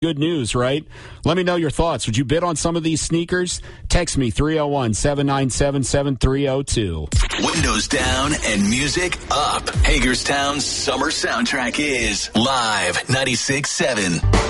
good news, right? Let me know your thoughts. Would you bid on some of these sneakers? Text me 301-797-7302. Windows down and music up. Hagerstown's summer soundtrack is Live 96.7.